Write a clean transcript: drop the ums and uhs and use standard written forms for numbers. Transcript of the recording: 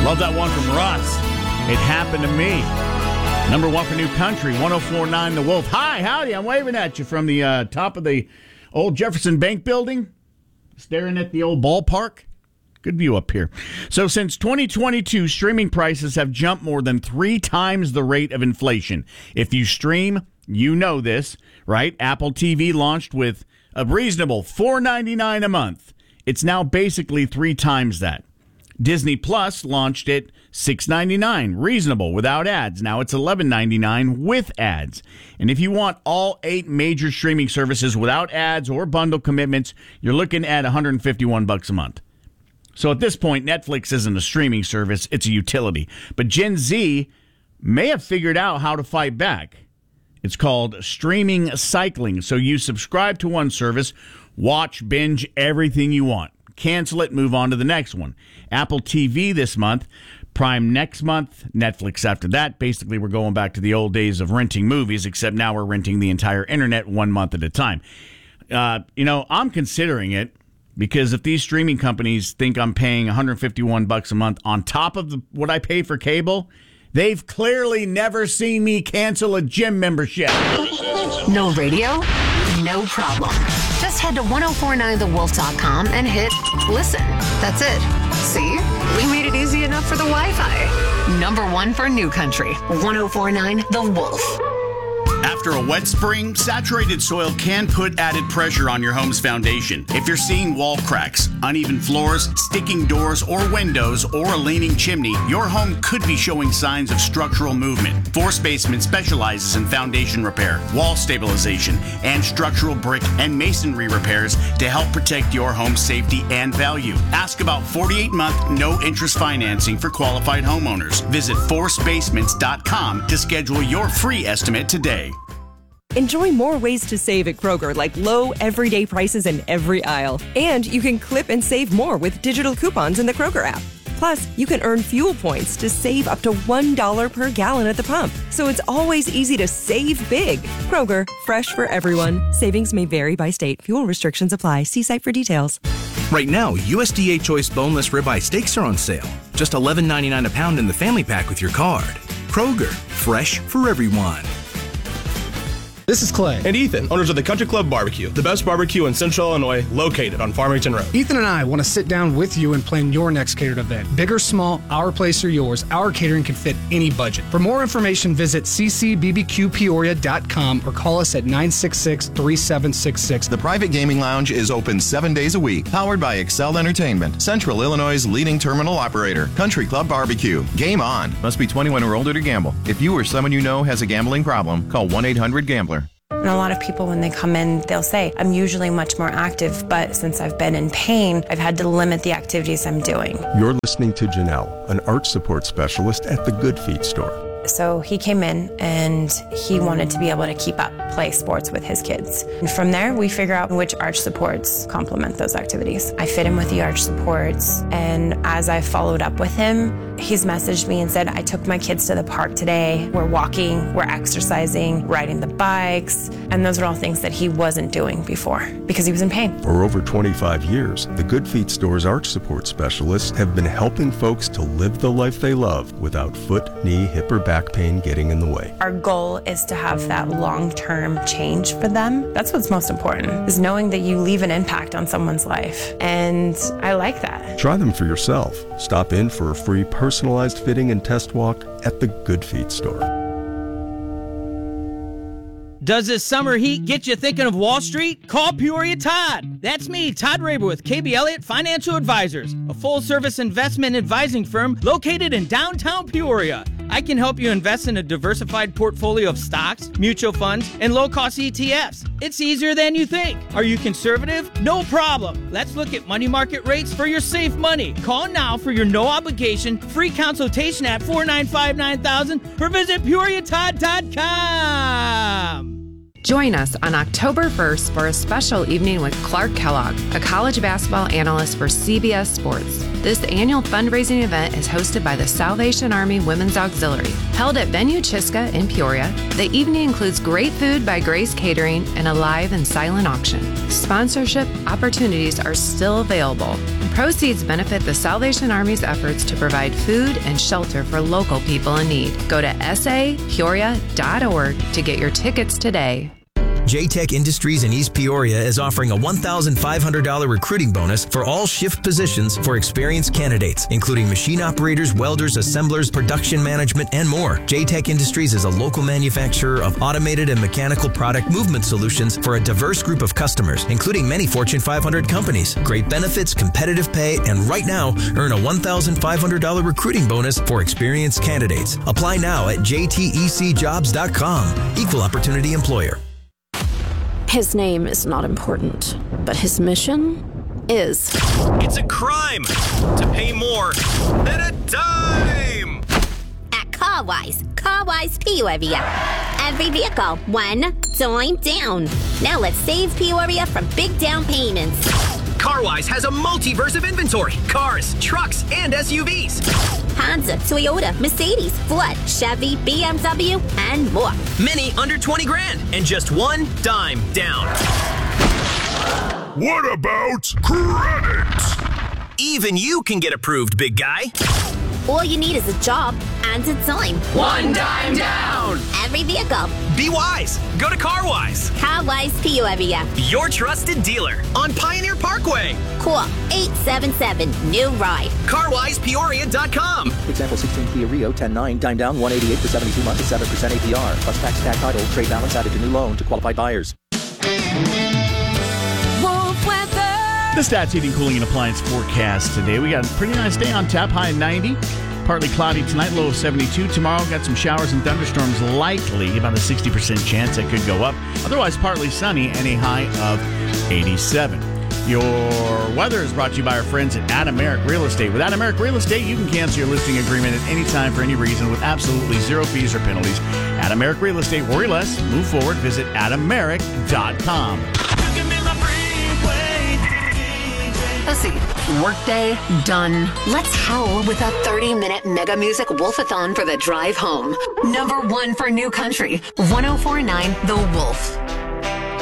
Love that one from Russ. It happened to me. Number one for New Country, 104.9 The Wolf. Hi, howdy. I'm waving at you from the top of the old Jefferson Bank building, staring at the old ballpark. Good view up here. So since 2022, streaming prices have jumped more than 3 times the rate of inflation. If you stream, you know this, right? Apple TV launched with a reasonable $4.99 a month. It's now basically 3 times that. Disney Plus launched at $6.99, reasonable, without ads. Now it's $11.99 with ads. And if you want all 8 major streaming services without ads or bundle commitments, you're looking at $151 a month. So at this point, Netflix isn't a streaming service, it's a utility. But Gen Z may have figured out how to fight back. It's called streaming cycling. So you subscribe to one service, watch, binge everything you want. Cancel it, move on to the next one. Apple TV this month, Prime next month, Netflix after that. Basically, we're going back to the old days of renting movies, except now we're renting the entire internet 1 month at a time. I'm considering it. Because if these streaming companies think I'm paying $151 a month on top of what I pay for cable, they've clearly never seen me cancel a gym membership. No radio? No problem. Just head to 1049thewolf.com and hit listen. That's it. See? We made it easy enough for the Wi-Fi. Number one for New Country, 1049 The Wolf. After a wet spring, saturated soil can put added pressure on your home's foundation. If you're seeing wall cracks, uneven floors, sticking doors or windows, or a leaning chimney, your home could be showing signs of structural movement. Force Basement specializes in foundation repair, wall stabilization, and structural brick and masonry repairs to help protect your home's safety and value. Ask about 48-month no-interest financing for qualified homeowners. Visit forcebasements.com to schedule your free estimate today. Enjoy more ways to save at Kroger, like low, everyday prices in every aisle. And you can clip and save more with digital coupons in the Kroger app. Plus, you can earn fuel points to save up to $1 per gallon at the pump. So it's always easy to save big. Kroger, fresh for everyone. Savings may vary by state. Fuel restrictions apply. See site for details. Right now, USDA Choice Boneless Ribeye Steaks are on sale. Just $11.99 a pound in the family pack with your card. Kroger, fresh for everyone. This is Clay. And Ethan, owners of the Country Club Barbecue, the best barbecue in Central Illinois, located on Farmington Road. Ethan and I want to sit down with you and plan your next catered event. Big or small, our place or yours, our catering can fit any budget. For more information, visit ccbbqpeoria.com or call us at 966-3766. The Private Gaming Lounge is open 7 days a week, powered by Excel Entertainment, Central Illinois' leading terminal operator. Country Club Barbecue. Game on. Must be 21 or older to gamble. If you or someone you know has a gambling problem, call 1-800-GAMBLER. And a lot of people, when they come in, they'll say, I'm usually much more active, but since I've been in pain, I've had to limit the activities I'm doing. You're listening to Janelle, an arch support specialist at the Good Feet store. So he came in and he wanted to be able to keep up, play sports with his kids. And from there, we figure out which arch supports complement those activities. I fit him with the arch supports, and as I followed up with him, he's messaged me and said, I took my kids to the park today. We're walking, we're exercising, riding the bikes, and those are all things that he wasn't doing before because he was in pain. For over 25 years, the Good Feet store's arch support specialists have been helping folks to live the life they love without foot, knee, hip, or back pain getting in the way. Our goal is to have that long-term change for them. That's what's most important, is knowing that you leave an impact on someone's life. And I like that. Try them for yourself. Stop in for a free personalized fitting and test walk at the Good Feet store. Does this summer heat get you thinking of Wall Street? Call Peoria Todd. That's me, Todd Raber with KB Elliott Financial Advisors, a full-service investment advising firm located in downtown Peoria. I can help you invest in a diversified portfolio of stocks, mutual funds, and low-cost ETFs. It's easier than you think. Are you conservative? No problem. Let's look at money market rates for your safe money. Call now for your no-obligation free consultation at 495-9000 or visit PeoriaTodd.com. Join us on October 1st for a special evening with Clark Kellogg, a college basketball analyst for CBS Sports. This annual fundraising event is hosted by the Salvation Army Women's Auxiliary. Held at Venue Chiska in Peoria, the evening includes great food by Grace Catering and a live and silent auction. Sponsorship opportunities are still available. Proceeds benefit the Salvation Army's efforts to provide food and shelter for local people in need. Go to sapeoria.org to get your tickets today. JTech Industries in East Peoria is offering a $1,500 recruiting bonus for all shift positions for experienced candidates, including machine operators, welders, assemblers, production management, and more. JTech Industries is a local manufacturer of automated and mechanical product movement solutions for a diverse group of customers, including many Fortune 500 companies. Great benefits, competitive pay, and right now, earn a $1,500 recruiting bonus for experienced candidates. Apply now at jtecjobs.com. Equal opportunity employer. His name is not important, but his mission is. It's a crime to pay more than a dime! At CarWise Peoria. Every vehicle, $1 down. Now let's save Peoria from big down payments. CarWise has a multiverse of inventory. Cars, trucks, and SUVs. Honda, Toyota, Mercedes, Ford, Chevy, BMW, and more. Many under 20 grand and just $1 down. What about credit? Even you can get approved, big guy. All you need is a job and a dime. $1 down. Every vehicle. Be wise. Go to CarWise. CarWise Peoria. Your trusted dealer on Pioneer Parkway. Call 877-NEW-RIDE. CarWisePeoria.com. Example 16 Kia Rio 10.9, dime down 188 for 72 months at 7% APR. Plus tax, tag title, trade balance added to new loan to qualified buyers. The Stats Heating, Cooling, and Appliance forecast today. We got a pretty nice day on tap, high of 90. Partly cloudy tonight, low of 72. Tomorrow, got some showers and thunderstorms likely, about a 60% chance that could go up. Otherwise, partly sunny and a high of 87. Your weather is brought to you by our friends at Adam Merrick Real Estate. With Adam Merrick Real Estate, you can cancel your listing agreement at any time for any reason with absolutely zero fees or penalties. Adam Merrick Real Estate, worry less, move forward, visit AdamMerrick.com. Let's see. Workday done. Let's howl with a 30-minute Mega Music Wolfathon for the drive home. Number 1 for New Country. 104.9 The Wolf.